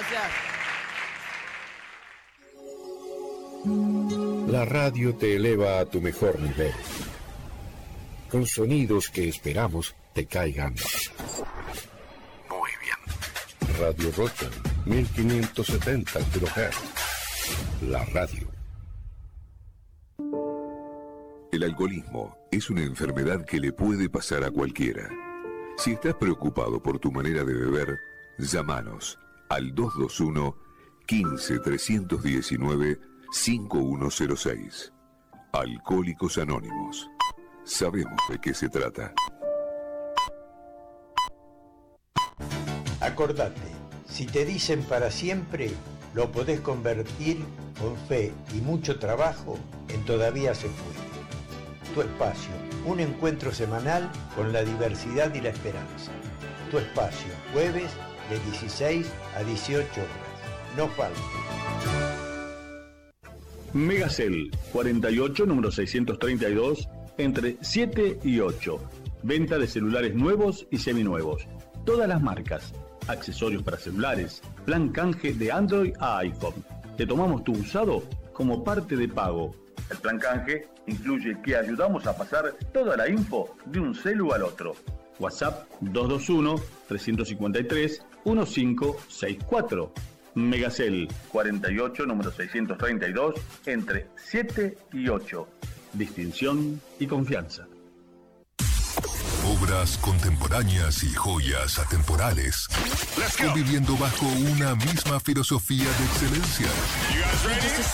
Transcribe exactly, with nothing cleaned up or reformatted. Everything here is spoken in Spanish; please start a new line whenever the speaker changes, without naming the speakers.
Gracias.
La radio te eleva a tu mejor nivel, con sonidos que esperamos te caigan muy bien. Radio Rocha, mil quinientos setenta kilohertz. La radio.
El alcoholismo es una enfermedad que le puede pasar a cualquiera. Si estás preocupado por tu manera de beber, llámanos al dos dos uno, quince, trescientos diecinueve, cinco uno cero seis. Alcohólicos Anónimos. Sabemos de qué se trata.
Acordate, si te dicen para siempre, lo podés convertir con fe y mucho trabajo en todavía se puede. Tu espacio, un encuentro semanal con la diversidad y la esperanza. Tu espacio, jueves de dieciséis a dieciocho horas. No falte.
Megacel, cuarenta y ocho, número seiscientos treinta y dos, entre siete y ocho. Venta de celulares nuevos y seminuevos. Todas las marcas. Accesorios para celulares. Plan canje de Android a iPhone. Te tomamos tu usado como parte de pago. El plan canje incluye que ayudamos a pasar toda la info de un celu al otro. WhatsApp dos dos uno, tres cinco tres, uno cinco seis cuatro. Megacel, cuarenta y ocho, número seiscientos treinta y dos, entre siete y ocho. Distinción y confianza.
Obras contemporáneas y joyas atemporales, conviviendo bajo una misma filosofía de excelencia.